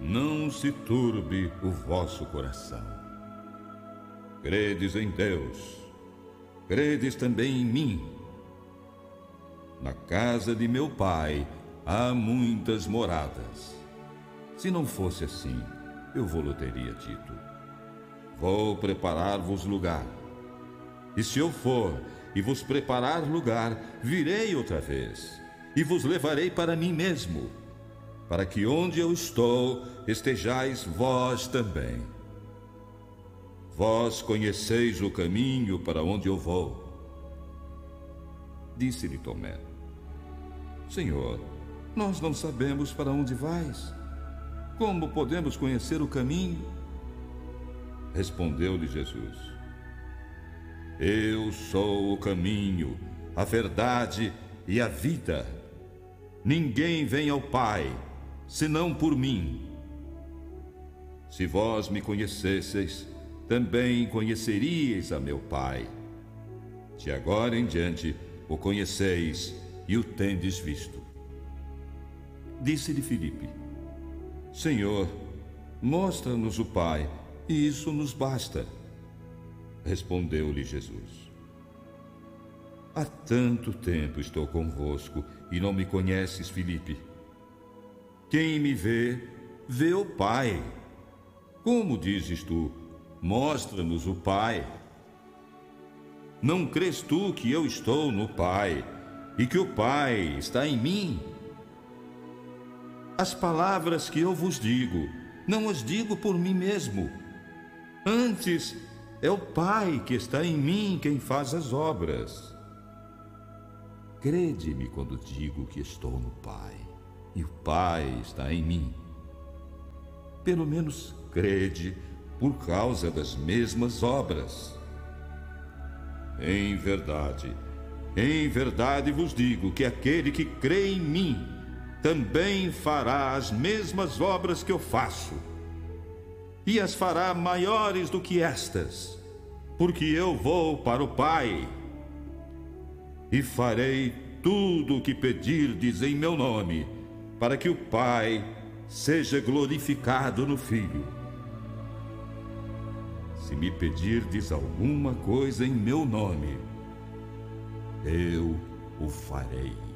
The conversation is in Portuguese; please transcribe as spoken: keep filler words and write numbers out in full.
não se turbe o vosso coração. Credes em Deus, credes também em mim. Na casa de meu Pai há muitas moradas. Se não fosse assim, eu vou-lhe teria dito: vou preparar-vos lugar. E se eu for e vos preparar lugar, virei outra vez, e vos levarei para mim mesmo, para que onde eu estou, estejais vós também. Vós conheceis o caminho para onde eu vou. Disse-lhe Tomé: Senhor, nós não sabemos para onde vais. Como podemos conhecer o caminho? Respondeu-lhe Jesus: Eu sou o caminho, a verdade e a vida. Ninguém vem ao Pai, senão por mim. Se vós me conhecesseis, também conheceríeis a meu Pai. De agora em diante o conheceis e o tendes visto. Disse-lhe Filipe: Senhor, mostra-nos o Pai, e isso nos basta. Respondeu-lhe Jesus: Há tanto tempo estou convosco e não me conheces, Filipe. Quem me vê, vê o Pai. Como dizes tu: mostra-nos o Pai? Não crês tu que eu estou no Pai e que o Pai está em mim? As palavras que eu vos digo, não as digo por mim mesmo. Antes, é o Pai que está em mim quem faz as obras. Crede-me quando digo que estou no Pai e o Pai está em mim. Pelo menos crede por causa das mesmas obras. Em verdade, em verdade vos digo que aquele que crê em mim também fará as mesmas obras que eu faço, e as fará maiores do que estas, porque eu vou para o Pai. E farei tudo o que pedirdes em meu nome, para que o Pai seja glorificado no Filho. Se me pedirdes alguma coisa em meu nome, eu o farei.